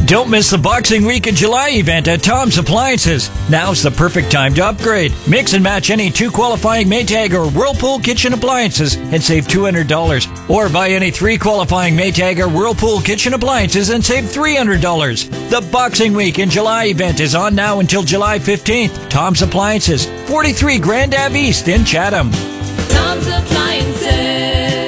Don't miss the Boxing Week in July event at Tom's Appliances. Now's the perfect time to upgrade. Mix and match any 2 qualifying Maytag or Whirlpool kitchen appliances and save $200. Or buy any 3 qualifying Maytag or Whirlpool kitchen appliances and save $300. The Boxing Week in July event is on now until July 15th. Tom's Appliances, 43 Grand Ave East in Chatham. Tom's Appliances.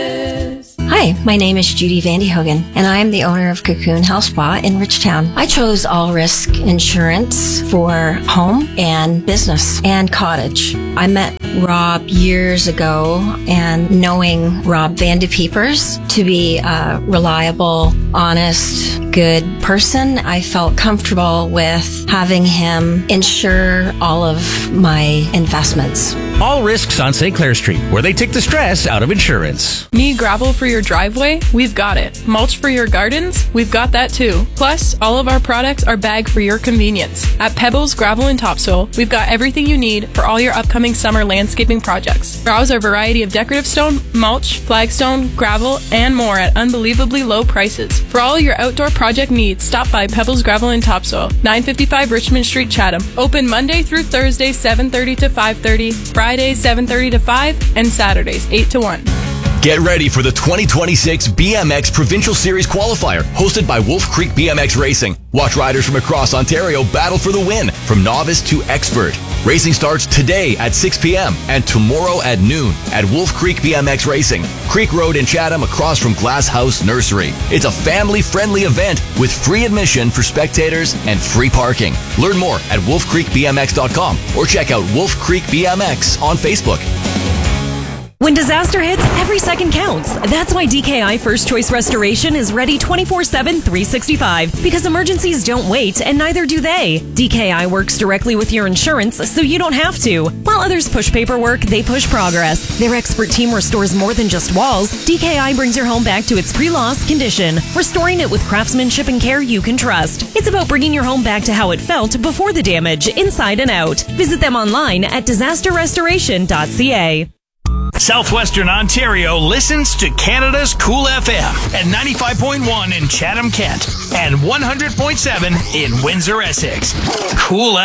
Hi, my name is Judy Vandehogen, and I am the owner of Cocoon Health Spa in Richtown. I chose all risk insurance for home and business and cottage. I met Rob years ago, and knowing Rob Vandepeepers to be a reliable, honest, good person, I felt comfortable with having him insure all of my investments. All Risks on St. Clair Street, where they take the stress out of insurance. Need gravel for your driveway? We've got it. Mulch for your gardens? We've got that too. Plus, all of our products are bagged for your convenience. At Pebbles Gravel and Topsoil, we've got everything you need for all your upcoming summer landscaping projects. Browse our variety of decorative stone, mulch, flagstone, gravel, and more at unbelievably low prices. For all your outdoor project needs, stop by Pebbles Gravel and Topsoil, 955 Richmond Street, Chatham. Open Monday through Thursday, 7:30 to 5:30, Fridays 7:30 to 5, and Saturdays 8 to 1. Get ready for the 2026 BMX Provincial Series Qualifier, hosted by Wolf Creek BMX Racing. Watch riders from across Ontario battle for the win, from novice to expert. Racing starts today at 6 p.m. and tomorrow at noon at Wolf Creek BMX Racing, Creek Road in Chatham, across from Glass House Nursery. It's a family-friendly event with free admission for spectators and free parking. Learn more at wolfcreekbmx.com or check out Wolf Creek BMX on Facebook. When disaster hits, every second counts. That's why DKI First Choice Restoration is ready 24/7, 365. Because emergencies don't wait, and neither do they. DKI works directly with your insurance, so you don't have to. While others push paperwork, they push progress. Their expert team restores more than just walls. DKI brings your home back to its pre-loss condition, restoring it with craftsmanship and care you can trust. It's about bringing your home back to how it felt before the damage, inside and out. Visit them online at disasterrestoration.ca. Southwestern Ontario listens to Canada's Cool FM at 95.1 in Chatham, Kent, and 100.7 in Windsor, Essex. Cool